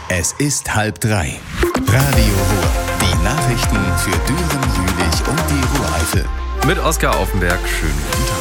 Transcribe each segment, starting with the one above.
Es ist 2:30. Radio Ruhr. Die Nachrichten für Düren, Jülich und die Ruhr-Eifel. Mit Oskar Aufenberg, schönen guten Tag.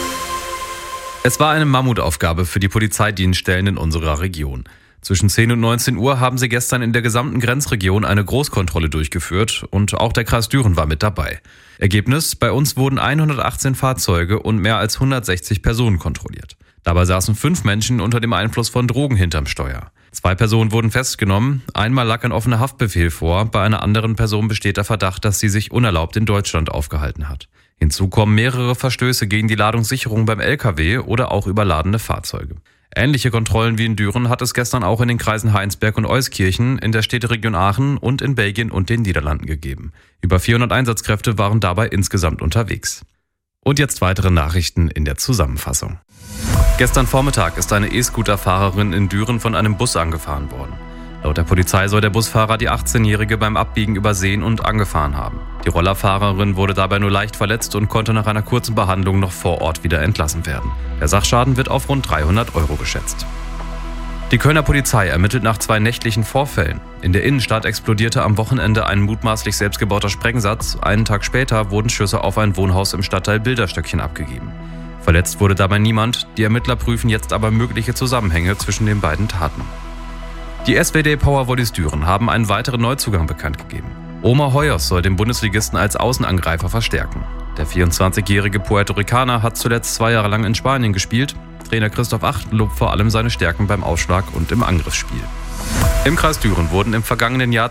Es war eine Mammutaufgabe für die Polizeidienststellen in unserer Region. Zwischen 10 und 19 Uhr haben sie gestern in der gesamten Grenzregion eine Großkontrolle durchgeführt und auch der Kreis Düren war mit dabei. Ergebnis: Bei uns wurden 118 Fahrzeuge und mehr als 160 Personen kontrolliert. Dabei saßen 5 Menschen unter dem Einfluss von Drogen hinterm Steuer. 2 Personen wurden festgenommen, einmal lag ein offener Haftbefehl vor, bei einer anderen Person besteht der Verdacht, dass sie sich unerlaubt in Deutschland aufgehalten hat. Hinzu kommen mehrere Verstöße gegen die Ladungssicherung beim LKW oder auch überladene Fahrzeuge. Ähnliche Kontrollen wie in Düren hat es gestern auch in den Kreisen Heinsberg und Euskirchen, in der Städteregion Aachen und in Belgien und den Niederlanden gegeben. Über 400 Einsatzkräfte waren dabei insgesamt unterwegs. Und jetzt weitere Nachrichten in der Zusammenfassung. Gestern Vormittag ist eine E-Scooter-Fahrerin in Düren von einem Bus angefahren worden. Laut der Polizei soll der Busfahrer die 18-Jährige beim Abbiegen übersehen und angefahren haben. Die Rollerfahrerin wurde dabei nur leicht verletzt und konnte nach einer kurzen Behandlung noch vor Ort wieder entlassen werden. Der Sachschaden wird auf rund 300 € geschätzt. Die Kölner Polizei ermittelt nach 2 nächtlichen Vorfällen. In der Innenstadt explodierte am Wochenende ein mutmaßlich selbstgebauter Sprengsatz. Einen Tag später wurden Schüsse auf ein Wohnhaus im Stadtteil Bilderstöckchen abgegeben. Verletzt wurde dabei niemand. Die Ermittler prüfen jetzt aber mögliche Zusammenhänge zwischen den beiden Taten. Die SWD Powervolleys Düren haben einen weiteren Neuzugang bekannt gegeben. Omar Hoyos soll den Bundesligisten als Außenangreifer verstärken. Der 24-jährige Puerto Ricaner hat zuletzt 2 Jahre lang in Spanien gespielt. Trainer Christoph Acht lobt vor allem seine Stärken beim Aufschlag und im Angriffsspiel. Im Kreis Düren wurden im vergangenen Jahr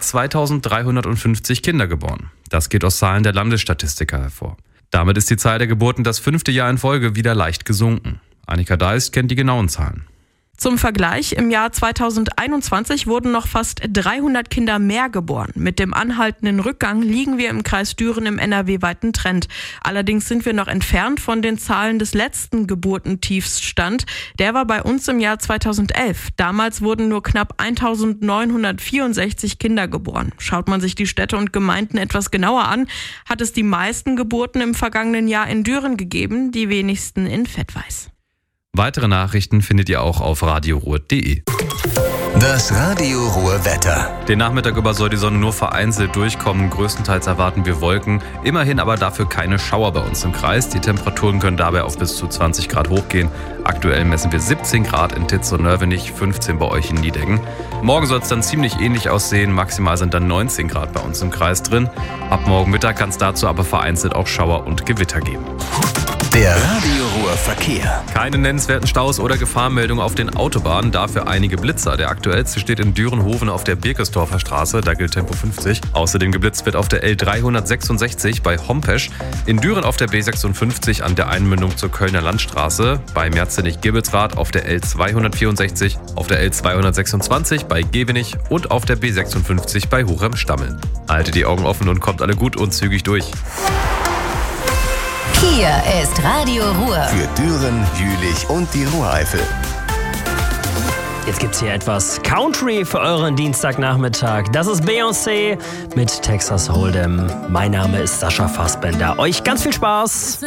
2350 Kinder geboren. Das geht aus Zahlen der Landesstatistiker hervor. Damit ist die Zahl der Geburten das 5. Jahr in Folge wieder leicht gesunken. Annika Deist kennt die genauen Zahlen. Zum Vergleich, im Jahr 2021 wurden noch fast 300 Kinder mehr geboren. Mit dem anhaltenden Rückgang liegen wir im Kreis Düren im NRW-weiten Trend. Allerdings sind wir noch entfernt von den Zahlen des letzten Geburtentiefsstand. Der war bei uns im Jahr 2011. Damals wurden nur knapp 1964 Kinder geboren. Schaut man sich die Städte und Gemeinden etwas genauer an, hat es die meisten Geburten im vergangenen Jahr in Düren gegeben, die wenigsten in Vettweiß. Weitere Nachrichten findet ihr auch auf radioruhr.de. Das Radio Ruhr Wetter. Den Nachmittag über soll die Sonne nur vereinzelt durchkommen. Größtenteils erwarten wir Wolken. Immerhin aber dafür keine Schauer bei uns im Kreis. Die Temperaturen können dabei auf bis zu 20 Grad hochgehen. Aktuell messen wir 17 Grad in Titz und Nörvenich, 15 bei euch in Niedeggen. Morgen soll es dann ziemlich ähnlich aussehen. Maximal sind dann 19 Grad bei uns im Kreis drin. Ab morgen Mittag kann es dazu aber vereinzelt auch Schauer und Gewitter geben. Der Radio Ruhr Verkehr. Keine nennenswerten Staus oder Gefahrenmeldungen auf den Autobahnen, dafür einige Blitzer. Der aktuellste steht in Dürenhofen auf der Birkesdorfer Straße, da gilt Tempo 50. Außerdem geblitzt wird auf der L366 bei Hompesch, in Düren auf der B56 an der Einmündung zur Kölner Landstraße, bei Merzenich-Gibbelsrath auf der L264, auf der L226 bei Gevenich und auf der B56 bei Hochem-Stammeln. Haltet die Augen offen und kommt alle gut und zügig durch. Hier ist Radio Ruhr. Für Düren, Jülich und die Ruhr-Eifel. Jetzt gibt's hier etwas Country für euren Dienstagnachmittag. Das ist Beyoncé mit Texas Hold'em. Mein Name ist Sascha Fassbender. Euch ganz viel Spaß.